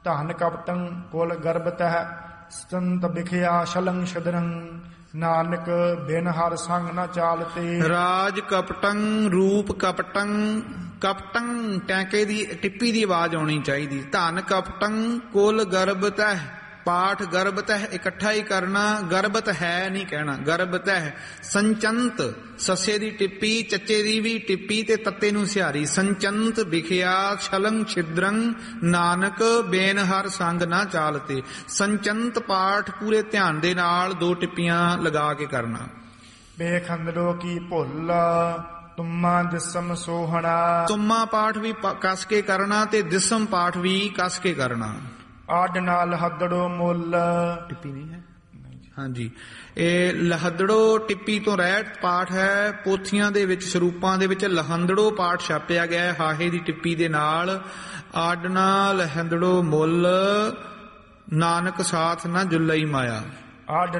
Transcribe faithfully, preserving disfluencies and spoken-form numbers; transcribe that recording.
ਧਨ ਕਪਟੰ ਕੁਲ ਗਰਬਤਹਿ ਸੰਤ ਬਿਖਿਆ ਸ਼ਲੰ ਸ਼ਦਰੰ ਨਾਨਕ ਬਿਨ ਹਰ ਸੰਗ ਨ ਚਾਲਤੇ। ਰਾਜ ਕਪਟੰ ਰੂਪ ਕਪਟੰ ਕਪਟੰ ਟੈਂਕੇ ਦੀ ਟਿੱਪੀ ਦੀ ਆਵਾਜ਼ ਆਉਣੀ ਚਾਹੀਦੀ। ਧਨ ਕਪਟੰ ਕੁਲ ਗਰਬਤਹਿ ਪਾਠ ਗਰਬਤਹਿ ਇਕੱਠਾ ਹੀ ਕਰਨਾ, ਗਰਬਤ ਹੈ ਨਹੀਂ ਕਹਿਣਾ, ਗਰਬਤਹਿ। ਸੰਚੰਤ ਸੱਸੇ ਦੀ ਟਿੱਪੀ ਚੱਚੇ ਦੀ ਵੀ ਟਿੱਪੀ ਤੇ ਤੱਤੇ ਨੂੰ ਸਿਹਾਰੀ। ਸੰਚੰਤ ਵਿਖਿਆ ਛਲੰ ਛਿਦਰੰ ਨਾਨਕ ਬੇਨ ਹਰ ਸੰਗ ਨਾ ਚਾਲਤੇ। ਸੰਚੰਤ ਪਾਠ ਪੂਰੇ ਧਿਆਨ ਦੇ ਨਾਲ ਦੋ ਟਿੱਪੀਆਂ ਲਗਾ ਕੇ ਕਰਨਾ। ਬੇਖੰਦੜੋ ਕੀ ਭੁੱਲ ਤੁਮਾ ਦਿਸਮ ਸੋਹਣਾ। ਤੁਮਾ ਪਾਠ ਵੀ ਕੱਸ ਕੇ ਕਰਨਾ ਤੇ ਦਿਸਮ ਪਾਠ ਵੀ ਕੱਸ ਕੇ ਕਰਨਾ। ਆਡ ਨਾਲ ਹੱਦੜੋ ਮੁੱਲ ਟਿੱਪੀ ਨਹੀਂ ਹੈ ਹਾਂਜੀ। ਇਹ ਲਹਦੜੋ ਟਿੱਪੀ ਤੋਂ ਰਹਿਤ ਪਾਠ ਹੈ। ਪੋਥੀਆਂ ਦੇ ਵਿੱਚ ਸਰੂਪਾਂ ਦੇ ਵਿੱਚ ਲਹੰਦੜੋ ਪਾਠ ਛਾਪਿਆ ਗਿਆ ਹੈ ਹਾਹੇ ਦੀ ਟਿੱਪੀ ਦੇ ਨਾਲ। ਆਡਨਾ ਲਹੰਦੜੋ ਮੁੱਲ ਨਾਨਕ ਸਾਥ ਨਾ ਜੁਲਈ ਮਾਇਆ। ਆਡ